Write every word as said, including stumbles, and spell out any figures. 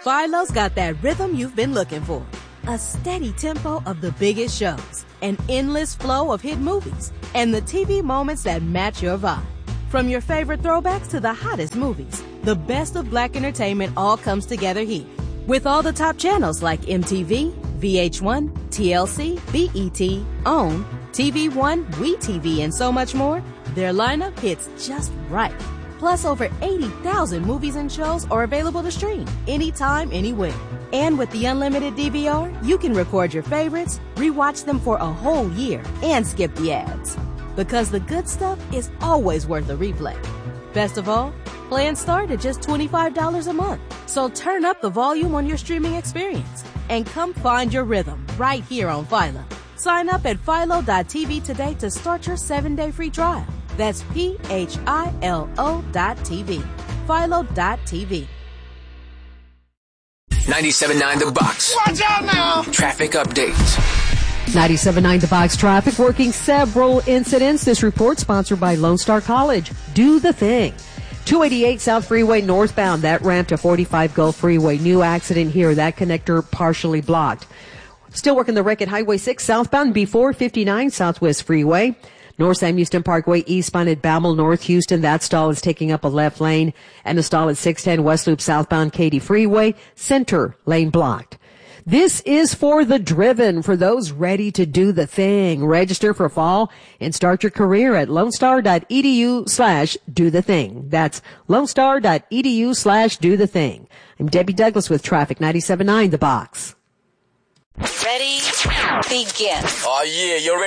Philo's got that rhythm you've been looking for. A steady tempo of the biggest shows, an endless flow of hit movies, and the T V moments that match your vibe. From your favorite throwbacks to the hottest movies, the best of black entertainment all comes together here. With all the top channels like M T V, V H one, T L C, B E T, OWN, T V One, WeTV, and so much more, their lineup hits just right. Plus, over eighty thousand movies and shows are available to stream anytime, anywhere. And with the unlimited D V R, you can record your favorites, rewatch them for a whole year, and skip the ads. Because the good stuff is always worth a replay. Best of all, plans start at just twenty-five dollars a month. So turn up the volume on your streaming experience and come find your rhythm right here on Philo. Sign up at philo dot t v today to start your seven-day free trial. That's P H I L O dot T V. Philo dot T V. ninety-seven point nine The Box. Watch out now! Traffic update. ninety-seven point nine The Box traffic working several incidents. This report sponsored by Lone Star College. Do the thing. two eighty-eight South Freeway northbound. That ramp to forty-five Gulf Freeway. New accident here. That connector partially blocked. Still working the wreck at Highway six southbound B four fifty-nine Southwest Freeway. North Sam Houston Parkway eastbound at Bammel North Houston. That stall is taking up a left lane. And a stall at six ten West Loop southbound Katy Freeway. Center lane blocked. This is for the driven, for those ready to do the thing. Register for fall and start your career at lone star dot e d u slash do the thing. That's lone star dot e d u slash do the thing. I'm Debbie Douglas with Traffic ninety-seven point nine The Box. Ready? Begin. Oh, yeah, you're ready.